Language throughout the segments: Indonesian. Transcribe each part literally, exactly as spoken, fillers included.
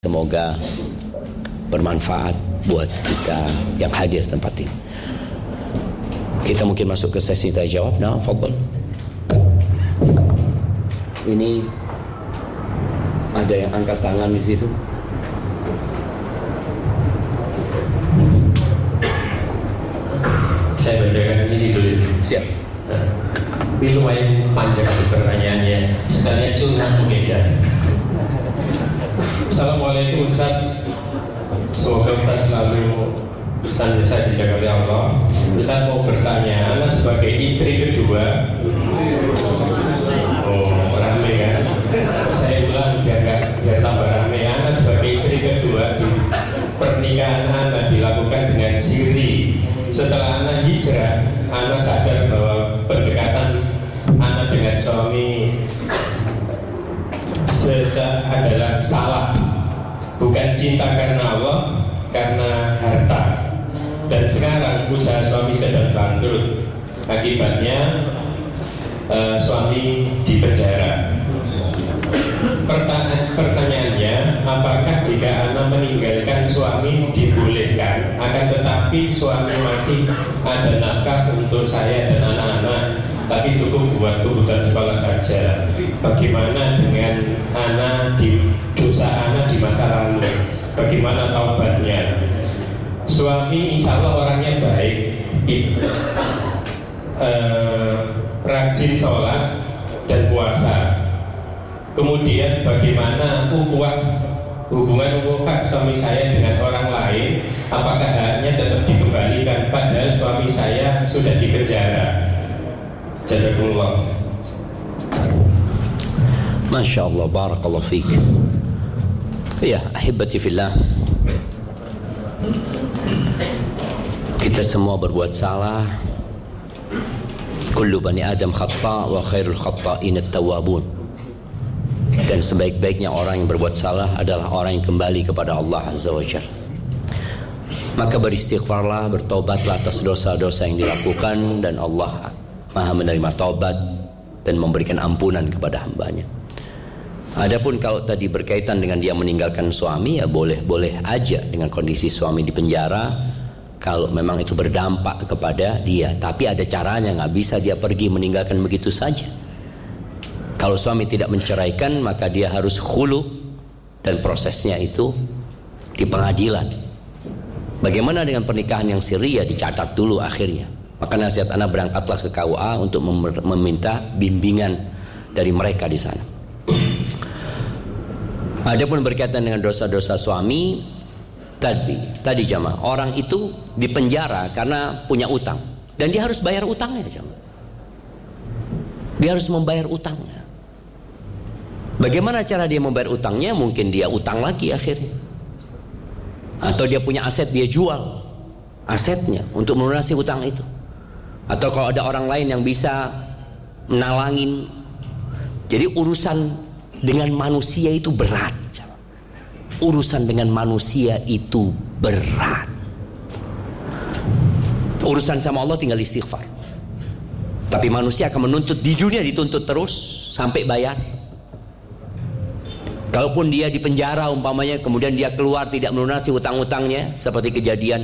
Semoga bermanfaat buat kita yang hadir tempat ini. Kita mungkin masuk ke sesi tanya jawab. Nah, fadhal. Ini ada yang angkat tangan di situ. Saya bacakan ini dulu. Siap. Ini lumayan panjang pertanyaannya. Sekalian curhat mungkin ya. Assalamualaikum Ustaz. Semoga Ustaz selalu senantiasa dijaga oleh Allah. Ustaz mau bertanya, anak sebagai istri kedua. Oh, rame kan? Saya ulang biar gak, biar tambah rame. Anak sebagai istri kedua di pernikahan anak dilakukan dengan siri. Setelah anak hijrah, anak sadar bahwa pendekatan anak dengan suami sejak adalah salah, bukan cinta karena Allah, karena harta. Dan sekarang usaha suami sedang bangkrut. Akibatnya uh, suami dipenjara. Pertanya- pertanyaannya, apakah jika anak meninggalkan suami dibolehkan, akan tetapi suami masih ada nafkah untuk saya dan anak-anak, tapi cukup buat kebutuhan sekolah saja. Bagaimana dengan anak di dosa anak di masa lalu? Bagaimana taubatnya? Suami insya Allah orangnya baik, eh, rajin sholat dan puasa. Kemudian bagaimana ukhuwah, hubungan ukhuwah suami saya dengan orang lain? Apakah haknya tetap dikembalikan padahal suami saya sudah dipenjara? Jazakumullah. Masya Allah, barakallahu fiik. Ya, ahibati fillah, kita semua berbuat salah. Kullu bani Adam khata' wa khairul khata'in at-tawwabun. Dan sebaik-baiknya orang yang berbuat salah adalah orang yang kembali kepada Allah Azza wa Jalla. Maka beristighfarlah, bertobatlah atas dosa-dosa yang dilakukan, dan Allah Maha menerima taubat dan memberikan ampunan kepada hambanya. Adapun kalau tadi berkaitan dengan dia meninggalkan suami, ya boleh-boleh aja dengan kondisi suami di penjara, kalau memang itu berdampak kepada dia. Tapi ada caranya, nggak bisa dia pergi meninggalkan begitu saja. Kalau suami tidak menceraikan, maka dia harus khulu, dan prosesnya itu di pengadilan. Bagaimana dengan pernikahan yang siri? Ya dicatat dulu akhirnya. Maka nasihat anak, berangkatlah ke K U A untuk mem- meminta bimbingan dari mereka di sana. Adapun berkaitan dengan dosa-dosa suami, tadi tadi jamaah, orang itu dipenjara karena punya utang, dan dia harus bayar utangnya jamaah. Dia harus membayar utangnya. Bagaimana cara dia membayar utangnya? Mungkin dia utang lagi akhirnya, atau dia punya aset, dia jual asetnya untuk melunasi utang itu. Atau kalau ada orang lain yang bisa menalangin. Jadi urusan dengan manusia itu berat. Urusan dengan manusia itu berat. Urusan sama Allah tinggal istighfar. Tapi manusia akan menuntut, di dunia dituntut terus sampai bayar. Kalaupun dia di penjara umpamanya, kemudian dia keluar tidak melunasi utang-utangnya, seperti kejadian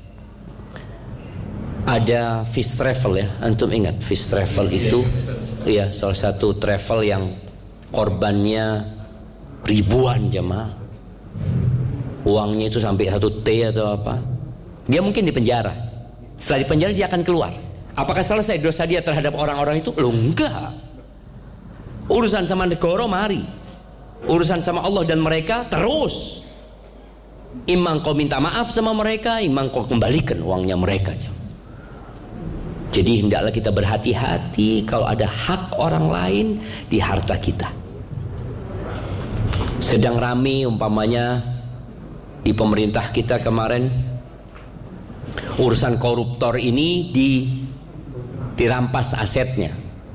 ada Fish Travel ya, antum ingat Fish Travel itu? Iya, salah satu travel yang korbannya ribuan jemaah, uangnya itu sampai satu T atau apa. Dia mungkin di penjara. Setelah di penjara dia akan keluar. Apakah selesai dosa dia terhadap orang-orang itu? Loh, enggak. Urusan sama negara mari, urusan sama Allah dan mereka terus. Imam kau minta maaf sama mereka, imam kau kembalikan uangnya mereka. Jadi hendaklah kita berhati-hati kalau ada hak orang lain di harta kita. Sedang rame umpamanya di pemerintah kita kemarin, urusan koruptor ini di, dirampas asetnya.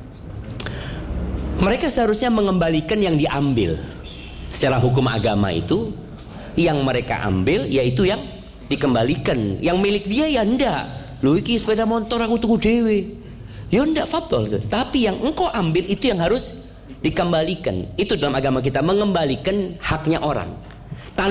Mereka seharusnya mengembalikan yang diambil. Secara hukum agama itu, yang mereka ambil yaitu yang dikembalikan. Yang milik dia ya enggak. Loh iki sepeda motor aku tuku dewe. Ya enggak, fadol. Tapi yang engkau ambil itu yang harus dikembalikan. Itu dalam agama kita, mengembalikan haknya orang.